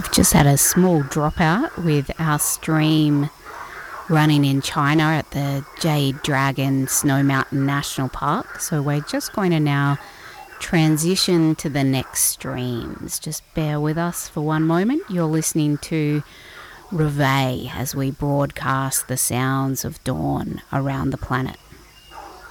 We've just had a small dropout with our stream running in China at the Jade Dragon Snow Mountain National Park. So we're just going to now transition to the next streams. Just bear with us for one moment. You're listening to Reveille as we broadcast the sounds of dawn around the planet.